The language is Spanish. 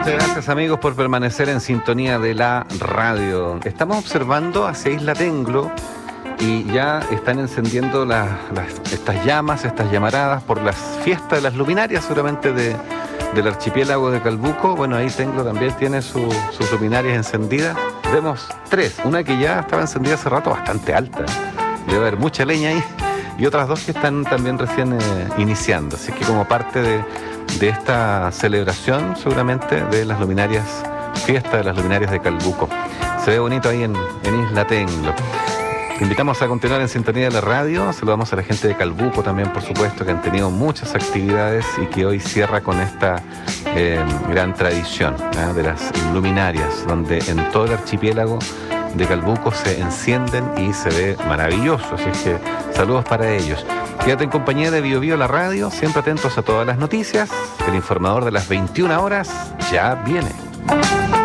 Muchas gracias, amigos, por permanecer en sintonía de la radio. Estamos observando hacia Isla Tenglo y ya están encendiendo estas llamas, estas llamaradas por las fiestas de las luminarias, seguramente del archipiélago de Calbuco. Bueno, ahí Tenglo también tiene sus luminarias encendidas. Vemos tres, una que ya estaba encendida hace rato, bastante alta. Debe haber mucha leña ahí. Y otras dos que están también recién iniciando. Así que como parte de esta celebración, seguramente, de las luminarias, fiesta de las luminarias de Calbuco. Se ve bonito ahí en Isla Tenglo. Te invitamos a continuar en sintonía de la radio. Saludamos a la gente de Calbuco también, por supuesto, que han tenido muchas actividades y que hoy cierra con esta gran tradición de las luminarias, donde en todo el archipiélago de Calbuco se encienden y se ve maravilloso. Así que saludos para ellos. Quédate en compañía de Bio Bio, la radio, siempre atentos a todas las noticias. El informador de las 21 horas ya viene.